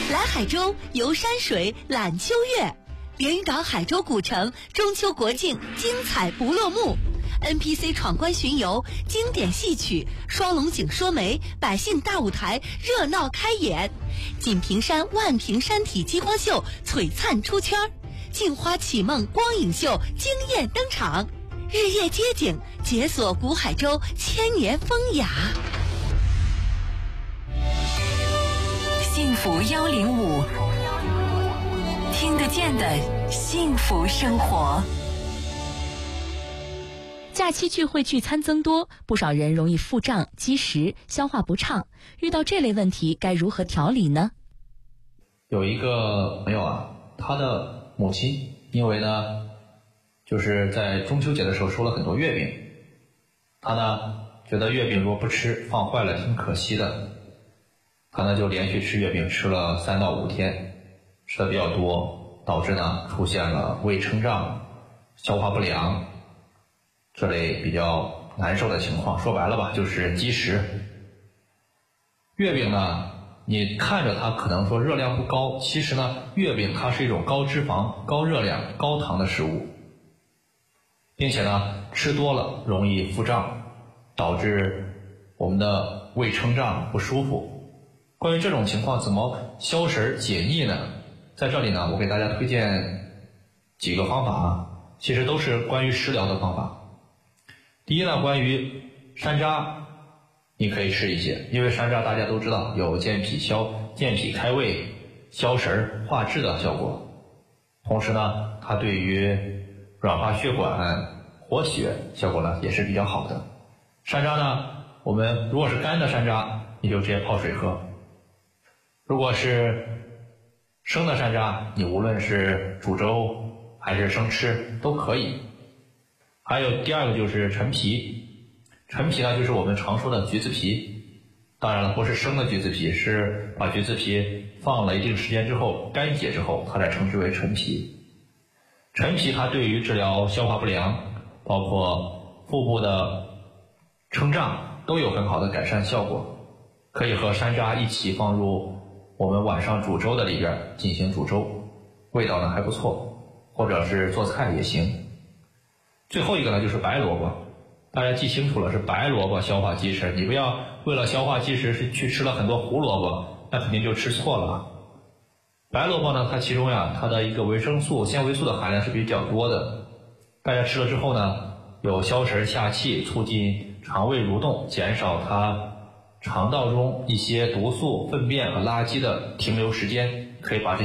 来海州游山水览秋月，连云港海州古城中秋国庆精彩不落幕， NPC 闯关巡游，经典戏曲，双龙井说媒，百姓大舞台热闹开演，锦屏山万屏山体激光秀璀璨出圈，镜花启梦光影秀惊艳登场，日夜街景解锁古海州千年风雅。 幸福105，听得见的幸福生活。 假期聚会聚餐增多，不少人容易腹胀、积食、消化不畅。遇到这类问题，该如何调理呢？ 有一个朋友啊，他的母亲因为呢，就是在中秋节的时候收了很多月饼，他呢觉得月饼如果不吃放坏了挺可惜的，他呢就连续吃月饼吃了3到5天，吃的比较多，导致呢出现了胃撑胀、消化不良这类比较难受的情况。说白了吧，就是积食。月饼呢，你看着它可能说热量不高，其实呢，月饼它是一种高脂肪、高热量、高糖的食物，并且呢，吃多了容易腹胀，导致我们的胃撑胀不舒服。关于这种情况怎么消食解腻呢？在这里呢，我给大家推荐几个方法啊，其实都是关于食疗的方法。第一呢，关于山楂，你可以吃一些，因为山楂大家都知道有健脾开胃、消食化滞的效果，同时呢，它对于软化血管、活血效果呢也是比较好的。山楂呢，我们如果是干的山楂，你就直接泡水喝；如果是生的山楂，你无论是煮粥还是生吃都可以。还有第二个就是陈皮，陈皮呢就是我们常说的橘子皮，当然了，不是生的橘子皮，是把橘子皮放了一定时间之后干解之后，它才称之为陈皮。陈皮它对于治疗消化不良，包括腹部的撑胀都有很好的改善效果，可以和山楂一起放入我们晚上煮粥的里边进行煮粥，味道呢还不错，或者是做菜也行。最后一个呢就是白萝卜，大家记清楚了，是白萝卜消化积食，你不要为了消化积食去吃了很多胡萝卜，那肯定就吃错了。白萝卜呢，它其中呀，它的一个维生素、纤维素的含量是比较多的，大家吃了之后呢，有消食下气、促进肠胃蠕动、减少它肠道中一些毒素、粪便和垃圾的停留时间，可以把这